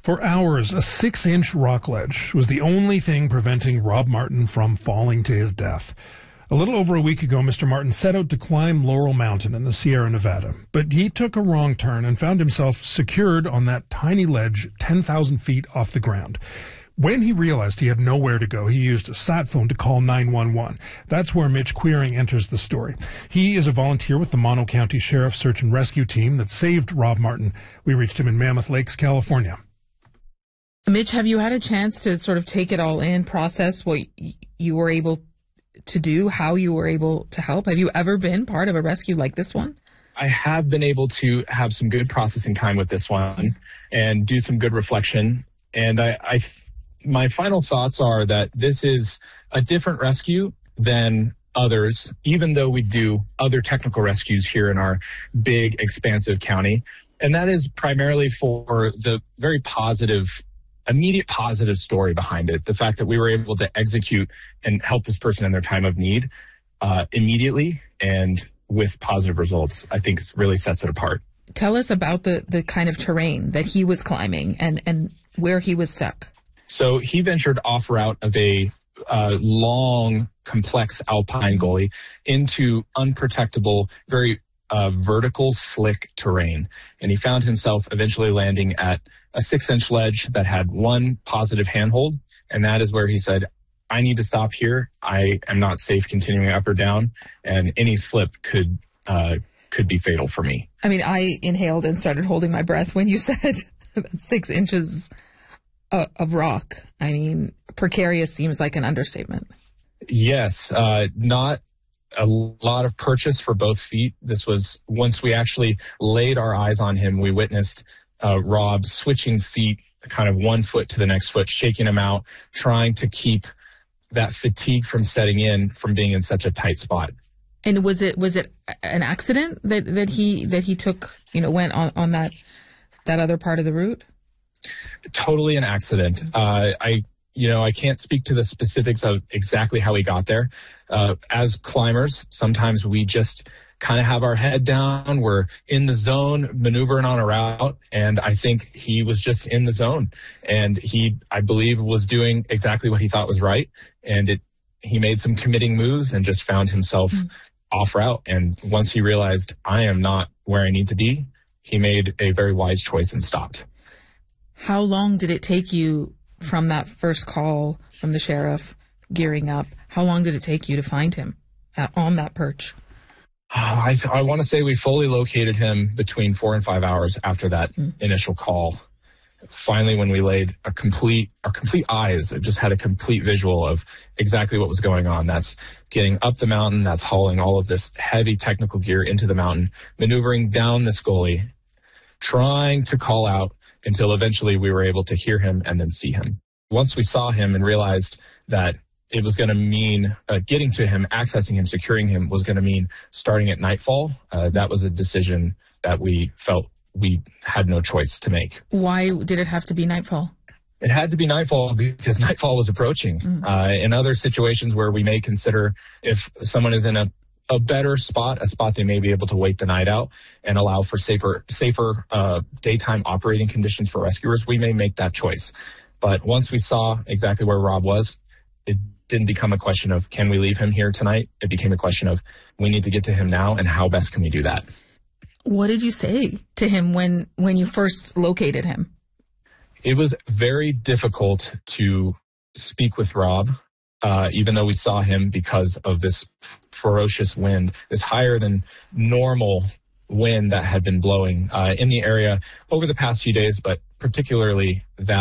For hours, a 6-inch rock ledge was the only thing preventing Rob Martin from falling to his death. A little over a week ago, Mr. Martin set out to climb Laurel Mountain in the Sierra Nevada, but he took a wrong turn and found himself secured on that tiny ledge 10,000 feet off the ground. When he realized he had nowhere to go, he used a sat phone to call 911. That's where Mitch Quiring enters the story. He is a volunteer with the Mono County Sheriff's Search and Rescue Team that saved Rob Martin. We reached him in Mammoth Lakes, California. Mitch, have you had a chance to sort of take it all in, process what you were able to do, how you were able to help? Have you ever been part of a rescue like this one? I have been able to have some good processing time with this one and do some good reflection. And my final thoughts are that this is a different rescue than others, even though we do other technical rescues here in our big, expansive county. And that is primarily for the very positive, immediate positive story behind it. The fact that we were able to execute and help this person in their time of need immediately and with positive results, I think really sets it apart. Tell us about the kind of terrain that he was climbing and where he was stuck. So he ventured off route of a long, complex alpine gully into unprotectable, very vertical, slick terrain. And he found himself eventually landing at a 6-inch ledge that had one positive handhold. And that is where he said, I need to stop here. I am not safe continuing up or down. And any slip could be fatal for me. I mean, I inhaled and started holding my breath when you said 6 inches of rock. I mean, precarious seems like an understatement. Yes, not a lot of purchase for both feet. This was, once we actually laid our eyes on him, we witnessed Rob switching feet, kind of one foot to the next foot, shaking him out, trying to keep that fatigue from setting in, from being in such a tight spot. And was it an accident that he took, went on that other part of the route? Totally an accident. I can't speak to the specifics of exactly how he got there. As climbers, sometimes we just kind of have our head down. We're in the zone, maneuvering on a route. And I think he was just in the zone. And he, I believe, was doing exactly what he thought was right. And he made some committing moves and just found himself off route. And once he realized I am not where I need to be, he made a very wise choice and stopped. How long did it take you from that first call from the sheriff gearing up? How long did it take you to find him on that perch? I want to say we fully located him between 4 and 5 hours after that initial call. Finally, when we laid our complete eyes, it just had a complete visual of exactly what was going on. That's getting up the mountain, that's hauling all of this heavy technical gear into the mountain, maneuvering down this gully, trying to call out until eventually we were able to hear him and then see him. Once we saw him and realized that it was going to mean getting to him, accessing him, securing him was going to mean starting at nightfall. That was a decision that we felt we had no choice to make. Why did it have to be nightfall? It had to be nightfall because nightfall was approaching. In other situations where we may consider if someone is in a better spot, a spot they may be able to wait the night out and allow for safer daytime operating conditions for rescuers, we may make that choice. But once we saw exactly where Rob was, it didn't become a question of, can we leave him here tonight? It became a question of, we need to get to him now, and how best can we do that? What did you say to him when you first located him? It was very difficult to speak with Rob, even though we saw him, because of this ferocious wind, this higher than normal wind that had been blowing in the area over the past few days, but particularly that